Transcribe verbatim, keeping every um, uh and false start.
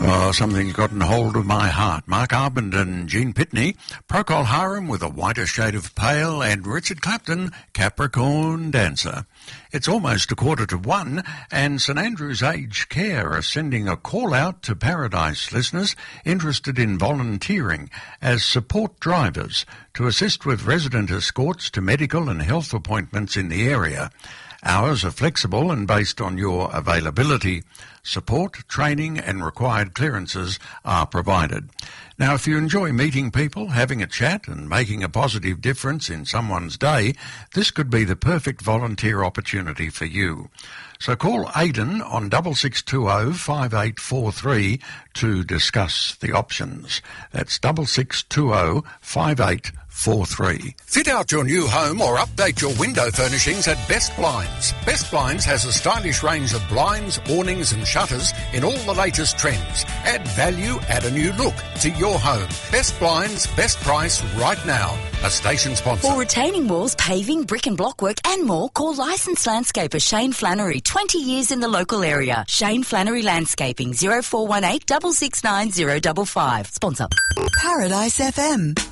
Oh, something's gotten hold of my heart. Mark Arband and Gene Pitney, Procol Harum with A Whiter Shade of Pale, and Richard Clapton, Capricorn Dancer. It's almost a quarter to one, and St Andrew's Aged Care are sending a call-out to Paradise listeners interested in volunteering as support drivers to assist with resident escorts to medical and health appointments in the area. Hours are flexible and based on your availability. Support, training and required clearances are provided. Now, if you enjoy meeting people, having a chat and making a positive difference in someone's day, this could be the perfect volunteer opportunity for you. So call Aidan on six six two zero five eight four three to discuss the options. That's six six two zero five eight four three. Fit out your new home or update your window furnishings at Best Blinds. Best Blinds has a stylish range of blinds, awnings and shutters in all the latest trends. Add value, add a new look to your home. Best Blinds, best price right now. A station sponsor. For retaining walls, paving, brick and block work and more, call licensed landscaper Shane Flannery, twenty years in the local area. Shane Flannery Landscaping, zero four one eight, six six nine zero five five. Sponsor. Paradise F M.